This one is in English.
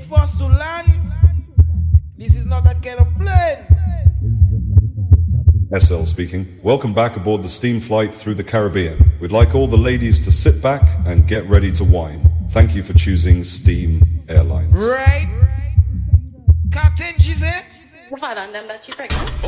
for us to land. This is not that kind of plane. SL speaking. Welcome back aboard the steam flight through the Caribbean. We'd like all the ladies to sit back and get ready to wine. Thank you for choosing Steam Airlines. Right. Captain, she said. Right on them that you pregnant.